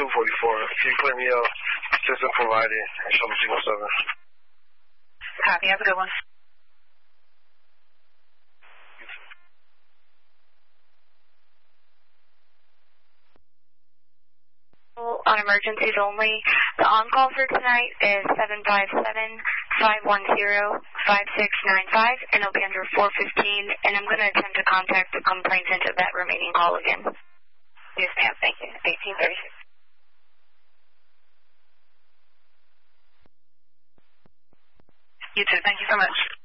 Can you clear me out? System provided and show me signal 7. Copy. Have a good one. On emergencies only, the on-call for tonight is 757-510-5695, and it'll be under 415, and I'm going to attempt to contact the complaint center of that remaining call again. Yes, ma'am. Thank you. 1836. You too. Thank you so much.